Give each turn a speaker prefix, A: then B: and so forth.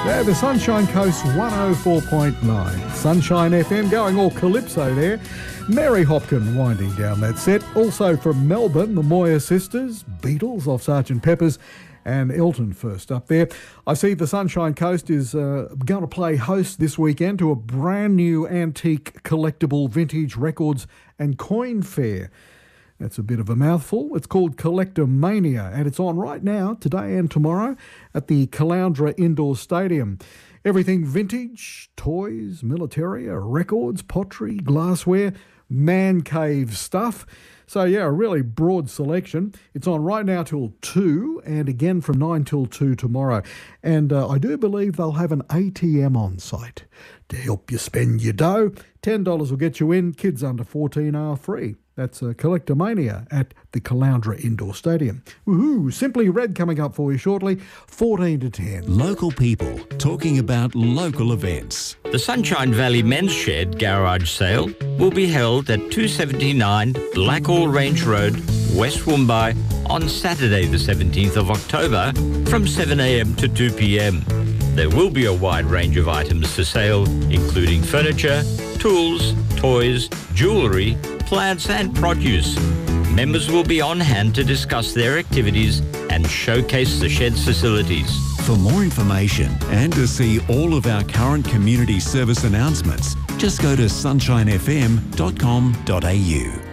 A: Yeah, the Sunshine Coast 104.9. Sunshine FM going all calypso there. Mary Hopkin winding down that set. Also from Melbourne, the Moyer Sisters, Beatles off Sgt. Pepper's, and Elton first up there. I see the Sunshine Coast is going to play host this weekend to a brand new antique collectible vintage records and coin fair. That's a bit of a mouthful. It's called Collector Mania, and it's on right now, today and tomorrow, at the Caloundra Indoor Stadium. Everything vintage, toys, militaria, records, pottery, glassware, man cave stuff. So yeah, a really broad selection. It's on right now till 2 and again from 9 till 2 tomorrow. And I do believe they'll have an ATM on site to help you spend your dough. $10 will get you in. Kids under 14 are free. That's Collector Mania at the Caloundra Indoor Stadium. Woohoo! Simply Red coming up for you shortly, 14 to 10.
B: Local people talking about local events.
C: The Sunshine Valley Men's Shed Garage Sale will be held at 279 Blackall Range Road, West Woombye, on Saturday the 17th of October from 7 a.m. to 2 p.m. There will be a wide range of items for sale, including furniture, tools, toys, jewellery, plants and produce. Members will be on hand to discuss their activities and showcase the shed's facilities.
B: For more information and to see all of our current community service announcements, just go to sunshinefm.com.au.